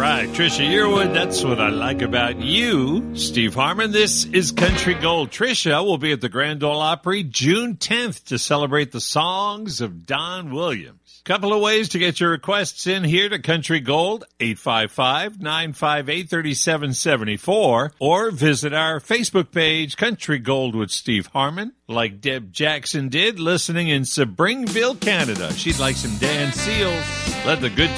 right, Trisha Yearwood, that's what I like about you. Steve Harmon, this is Country Gold. Trisha will be at the Grand Ole Opry June 10th to celebrate the songs of Don Williams. Couple of ways to get your requests in here to Country Gold, 855-958-3774, or visit our Facebook page, Country Gold with Steve Harmon, like Deb Jackson did, listening in Sebringville, Canada. She'd like some Dan Seals. Let the good